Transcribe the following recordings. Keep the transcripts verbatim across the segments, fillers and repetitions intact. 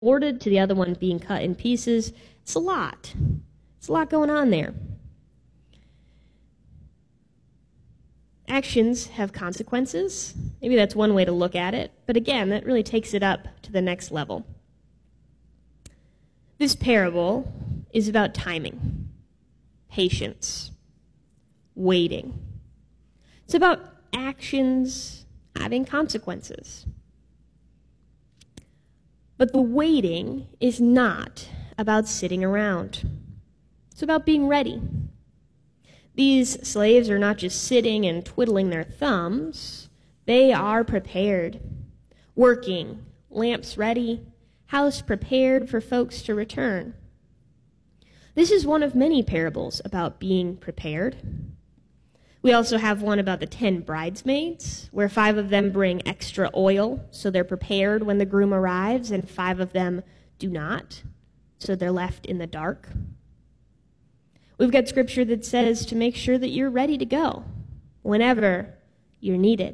ordered to the other one being cut in pieces. It's a lot. It's a lot going on there. Actions have consequences. Maybe that's one way to look at it. But again, that really takes it up to the next level. This parable is about timing, patience, waiting. It's about actions having consequences. But the waiting is not about sitting around. It's about being ready. These slaves are not just sitting and twiddling their thumbs. They are prepared, working, lamps ready, house prepared for folks to return. This is one of many parables about being prepared. We also have one about the ten bridesmaids, where five of them bring extra oil, so they're prepared when the groom arrives, and five of them do not, so they're left in the dark. We've got scripture that says to make sure that you're ready to go whenever you're needed.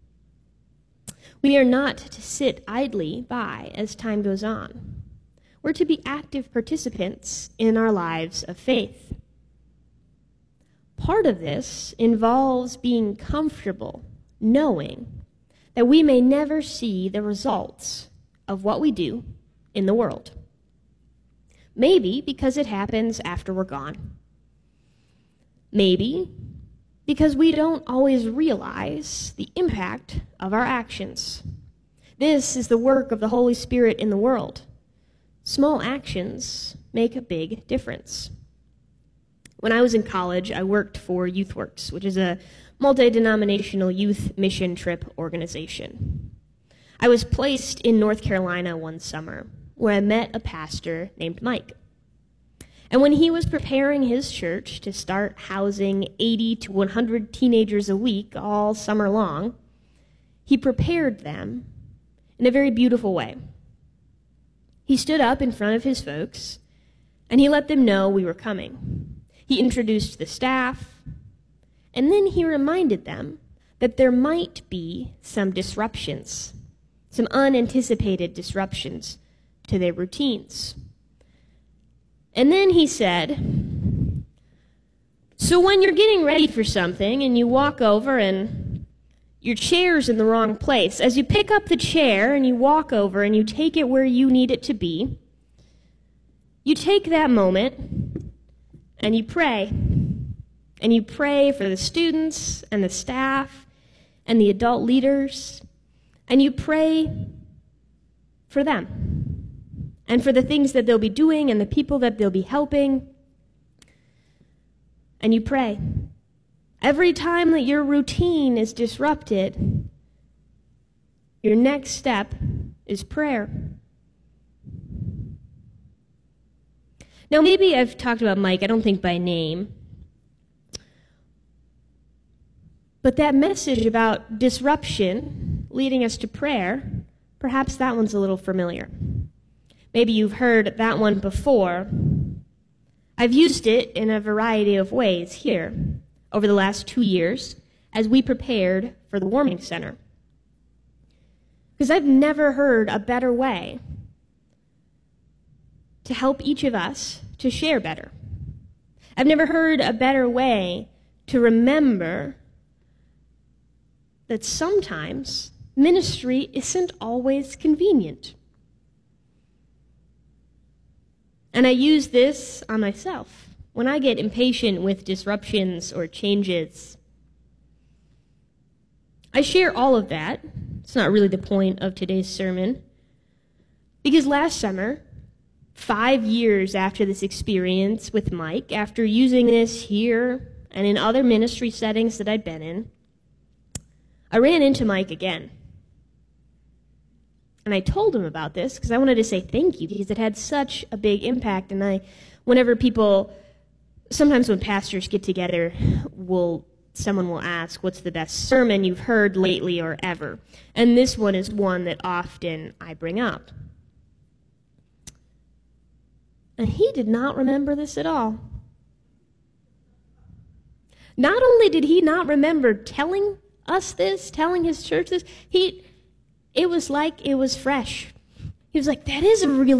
We are not to sit idly by as time goes on. We're to be active participants in our lives of faith. Part of this involves being comfortable, knowing that we may never see the results of what we do in the world. Maybe because it happens after we're gone. Maybe because we don't always realize the impact of our actions. This is the work of the Holy Spirit in the world. Small actions make a big difference. When I was in college, I worked for YouthWorks, which is a multi-denominational youth mission trip organization. I was placed in North Carolina one summer, where I met a pastor named Mike. And when he was preparing his church to start housing eighty to one hundred teenagers a week all summer long, he prepared them in a very beautiful way. He stood up in front of his folks, and he let them know we were coming. He introduced the staff, and then he reminded them that there might be some disruptions, some unanticipated disruptions to their routines. And then he said, so when you're getting ready for something and you walk over and your chair's in the wrong place, as you pick up the chair and you walk over and you take it where you need it to be, you take that moment and you pray. And you pray for the students and the staff and the adult leaders. And you pray for them and for the things that they'll be doing and the people that they'll be helping. And you pray. Every time that your routine is disrupted, your next step is prayer. Now, maybe I've talked about Mike, I don't think by name, but that message about disruption leading us to prayer, perhaps that one's a little familiar. Maybe you've heard that one before. I've used it in a variety of ways here over the last two years as we prepared for the warming center. Because I've never heard a better way to help each of us to share better. I've never heard a better way to remember that sometimes ministry isn't always convenient. And I use this on myself. When I get impatient with disruptions or changes, I share all of that. It's not really the point of today's sermon. Because last summer, five years after this experience with Mike, after using this here and in other ministry settings that I'd been in, I ran into Mike again. And I told him about this because I wanted to say thank you because it had such a big impact. And I, whenever people, sometimes when pastors get together, will someone will ask, what's the best sermon you've heard lately or ever? And this one is one that often I bring up. And he did not remember this at all. Not only did he not remember telling us this, telling his church this, he, it was like it was fresh. He was like, that is a really